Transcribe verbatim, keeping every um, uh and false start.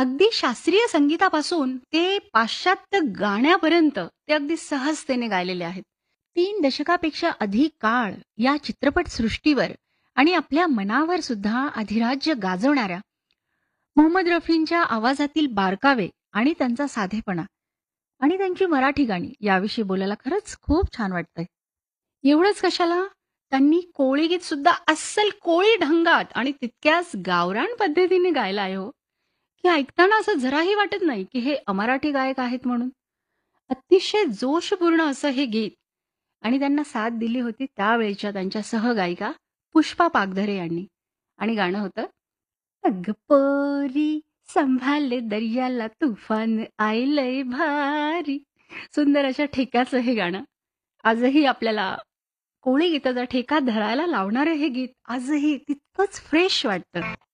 अगदी शास्त्रीय संगीतापासून ते पाश्चात्य गाण्यापर्यंत ते अगदी सहजतेने गायलेले आहेत. तीन दशकापेक्षा अधिक काळ या चित्रपटसृष्टीवर आणि आपल्या मनावर सुद्धा अधिराज्य गाजवणाऱ्या मोहम्मद रफींच्या आवाजातील बारकावे आणि त्यांचा साधेपणा आणि त्यांची मराठी गाणी याविषयी बोलायला खरंच खूप छान वाटतंय. एवढंच कशाला, त्यांनी कोळी गीत सुद्धा अस्सल कोळी ढंगात आणि तितक्याच गावरान पद्धतीने गायलं आहे हो, की ऐकताना असं जराही वाटत नाही की हे अमराठी गायक आहेत म्हणून. अतिशय जोशपूर्ण असं हे गीत आणि त्यांना साथ दिली होती त्यावेळच्या त्यांच्या सहगायिका पुष्पा पागधरे यांनी. आणि गाणं होतं, अग पोरी संभाले दर्याला तुफान आयलय भारी. सुंदर अशा ठेक्याचं हे गाणं आजही आपल्याला कोळी गीताचा ठेका धरायला लावणारं हे गीत आजही तितकंच फ्रेश वाटतं.